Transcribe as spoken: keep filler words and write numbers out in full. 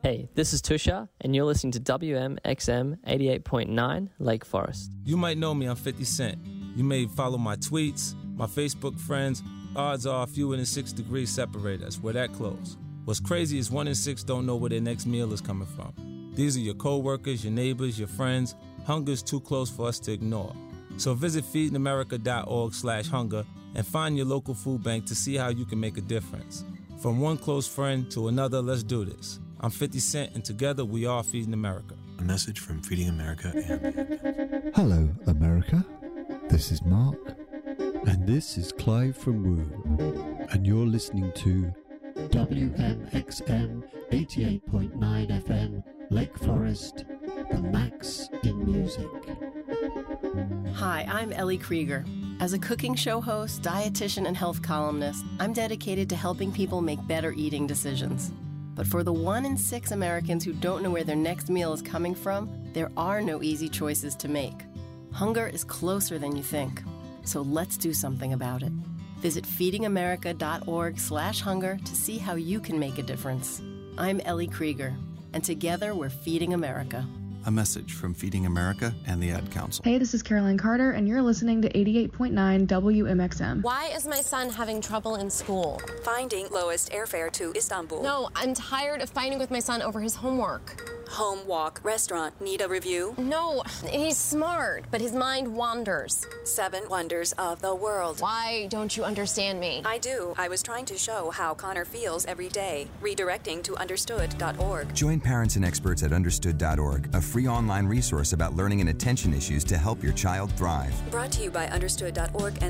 Hey, this is Tusha, and you're listening to W M X M eighty-eight point nine Lake Forest. You might know me, I'm fifty Cent. You may follow my tweets, my Facebook friends. Odds are fewer than six degrees separate us. We're that close. What's crazy is one in six don't know where their next meal is coming from. These are your co-workers, your neighbors, your friends. Hunger's too close for us to ignore. So visit feedingamerica.org slash hunger and find your local food bank to see how you can make a difference. From one close friend to another, let's do this. I'm fifty Cent, and together we are Feeding America. A message from Feeding America and... Hello, America. This is Mark. And this is Clive from Woo. And you're listening to W M X M eighty-eight point nine F M, Lake Forest, the Max in Music. Hi, I'm Ellie Krieger. As a cooking show host, dietitian, and health columnist, I'm dedicated to helping people make better eating decisions. But for the one in six Americans who don't know where their next meal is coming from, there are no easy choices to make. Hunger is closer than you think. So let's do something about it. Visit feedingamerica.org slash hunger to see how you can make a difference. I'm Ellie Krieger, and together we're Feeding America. A message from Feeding America and the Ad Council. Hey, this is Caroline Carter, and you're listening to eighty-eight point nine W M X M. Why is my son having trouble in school? Finding lowest airfare to Istanbul. No, I'm tired of fighting with my son over his homework. Home, walk, restaurant. Need a review? No, he's smart, but his mind wanders. Seven wonders of the world. Why don't you understand me? I do. I was trying to show how Connor feels every day. Redirecting to understood dot org. Join parents and experts at understood dot org, a free online resource about learning and attention issues to help your child thrive. Brought to you by understood dot org and